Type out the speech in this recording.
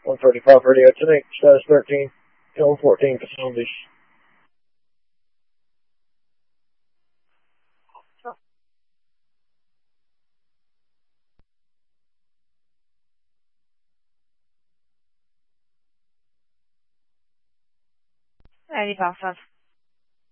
135 radio, tonight, status 13, Hill 14 facilities. Ready, Boxer.